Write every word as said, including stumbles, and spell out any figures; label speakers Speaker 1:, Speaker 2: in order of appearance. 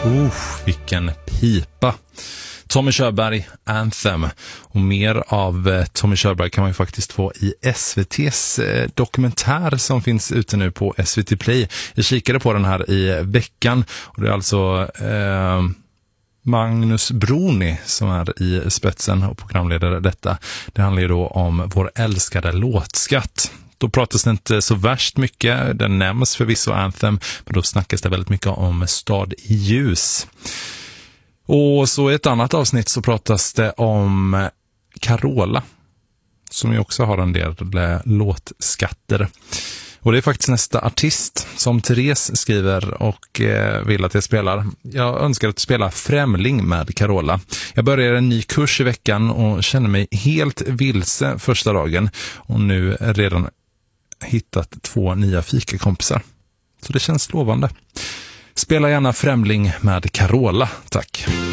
Speaker 1: Uff, vilken pipa. Tommy Körberg, Anthem. Och mer av Tommy Körberg kan man ju faktiskt få i S V T:s dokumentär som finns ute nu på S V T Play. Jag kikade på den här i veckan och det är alltså eh, Magnus Broni som är i spetsen och programledare detta. Det handlar ju då om vår älskade låtskatt. Då pratas det inte så värst mycket, den nämns förvisso Anthem, men då snackas det väldigt mycket om Stad i ljus. Och så i ett annat avsnitt så pratas det om Carola, som ju också har en del låtskatter. Och det är faktiskt nästa artist som Therese skriver och vill att jag spelar. Jag önskar att spela Främling med Carola. Jag började en ny kurs i veckan och känner mig helt vilse första dagen. Och nu är redan hittat två nya fikakompisar. Så det känns lovande. Spela gärna Främling med Carola, tack.